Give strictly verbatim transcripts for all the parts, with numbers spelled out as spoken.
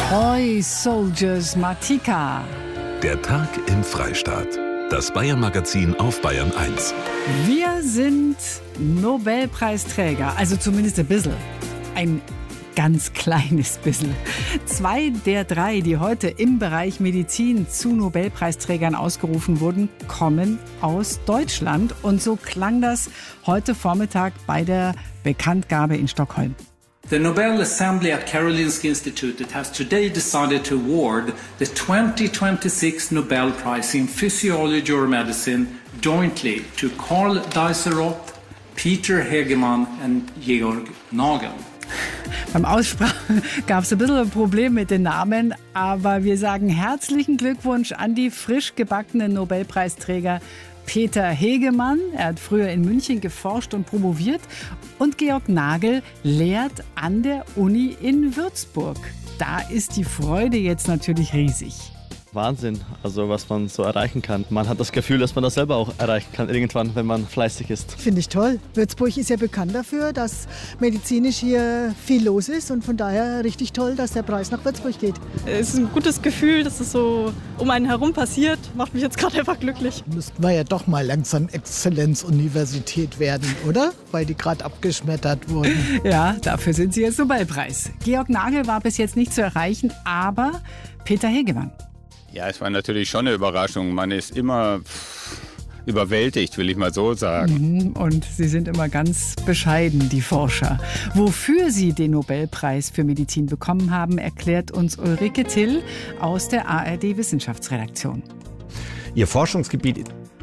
Oi, Soldiers Matika. Der Tag im Freistaat. Das Bayern-Magazin auf Bayern eins. Wir sind Nobelpreisträger, also zumindest ein bisschen. Ein ganz kleines bisschen. Zwei der drei, die heute im Bereich Medizin zu Nobelpreisträgern ausgerufen wurden, kommen aus Deutschland. Und so klang das heute Vormittag bei der Bekanntgabe in Stockholm. The Nobel Assembly at Karolinska Institutet has today decided to award the twenty twenty-six Nobel Prize in Physiology or Medicine jointly to Karl Dies-Roth, Peter Hegemann and Georg Nagel. Beim Aussprachen gab es ein bisschen ein Problem mit den Namen, aber wir sagen herzlichen Glückwunsch an die frisch gebackenen Nobelpreisträger Peter Hegemann, er hat früher in München geforscht und promoviert, und Georg Nagel lehrt an der Uni in Würzburg. Da ist die Freude jetzt natürlich riesig. Wahnsinn, also was man so erreichen kann. Man hat das Gefühl, dass man das selber auch erreichen kann, irgendwann, wenn man fleißig ist. Finde ich toll. Würzburg ist ja bekannt dafür, dass medizinisch hier viel los ist und von daher richtig toll, dass der Preis nach Würzburg geht. Es ist ein gutes Gefühl, dass es so um einen herum passiert. Macht mich jetzt gerade einfach glücklich. Müssten wir ja doch mal langsam Exzellenzuniversität werden, oder? Weil die gerade abgeschmettert wurden. Ja, dafür sind sie jetzt Nobelpreis. Georg Nagel war bis jetzt nicht zu erreichen, aber Peter Hegemann. Ja, es war natürlich schon eine Überraschung. Man ist immer pff, überwältigt, will ich mal so sagen. Und sie sind immer ganz bescheiden, die Forscher. Wofür sie den Nobelpreis für Medizin bekommen haben, erklärt uns Ulrike Till aus der A R D-Wissenschaftsredaktion. Ihr Forschungsgebiet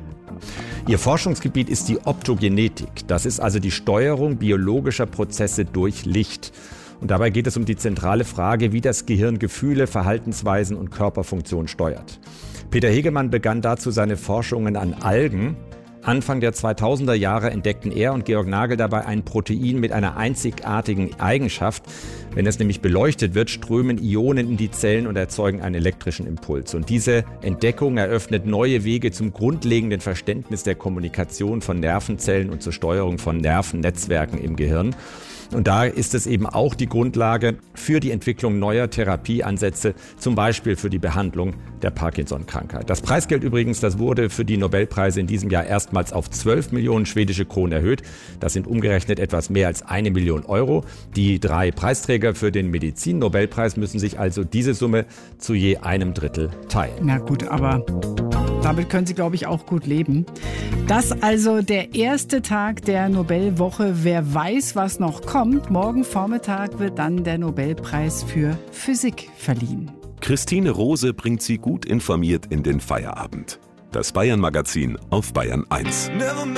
Ihr Forschungsgebiet ist die Optogenetik. Das ist also die Steuerung biologischer Prozesse durch Licht. Und dabei geht es um die zentrale Frage, wie das Gehirn Gefühle, Verhaltensweisen und Körperfunktion steuert. Peter Hegemann begann dazu seine Forschungen an Algen. Anfang der zweitausender Jahre entdeckten er und Georg Nagel dabei ein Protein mit einer einzigartigen Eigenschaft. Wenn es nämlich beleuchtet wird, strömen Ionen in die Zellen und erzeugen einen elektrischen Impuls. Und diese Entdeckung eröffnet neue Wege zum grundlegenden Verständnis der Kommunikation von Nervenzellen und zur Steuerung von Nervennetzwerken im Gehirn. Und da ist es eben auch die Grundlage für die Entwicklung neuer Therapieansätze, zum Beispiel für die Behandlung der Parkinson-Krankheit. Das Preisgeld übrigens, das wurde für die Nobelpreise in diesem Jahr erstmals auf zwölf Millionen schwedische Kronen erhöht. Das sind umgerechnet etwas mehr als eine Million Euro. Die drei Preisträger für den Medizin-Nobelpreis müssen sich also diese Summe zu je einem Drittel teilen. Na gut, aber damit können Sie, glaube ich, auch gut leben. Das also der erste Tag der Nobelwoche. Wer weiß, was noch kommt. Morgen Vormittag wird dann der Nobelpreis für Physik verliehen. Christine Rose bringt Sie gut informiert in den Feierabend. Das Bayern-Magazin auf Bayern eins.